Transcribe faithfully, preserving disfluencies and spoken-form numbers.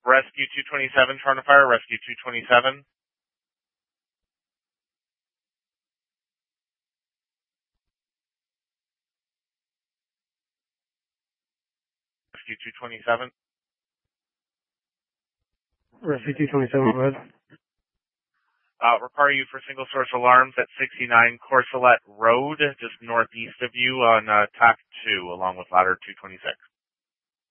Rescue two twenty-seven, Toronto Fire, Rescue two twenty-seven. Rescue two twenty-seven. Rescue two twenty-seven, go ahead. Uh, require you for single source alarms at sixty-nine Courcelette Road, just northeast of you on uh, T A C two, along with ladder two twenty-six.